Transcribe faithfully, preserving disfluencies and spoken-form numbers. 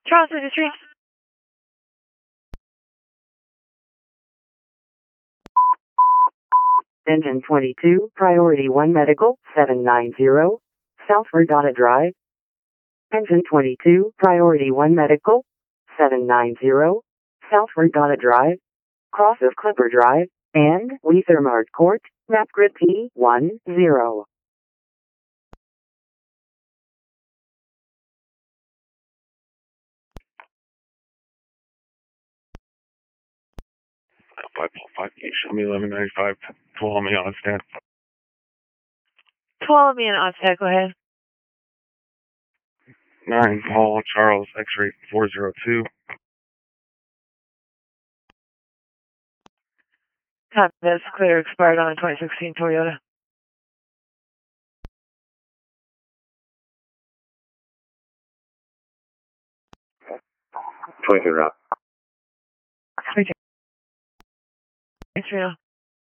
Charles Industries. Engine twenty-two, Priority one Medical, seven nine zero, South Regatta Drive. Engine twenty-two, Priority one Medical, seven nine zero, South Regatta Drive, cross of Clipper Drive, and Weathermart Court, map grid P one zero. five five, can you show me eleven ninety-five? twelve me on stand. twelve me on Onset, go ahead. nine Paul Charles X-ray four zero two. Copy, that's clear, expired on a twenty sixteen Toyota. twenty-two route. twenty-two. Thanks, Reno.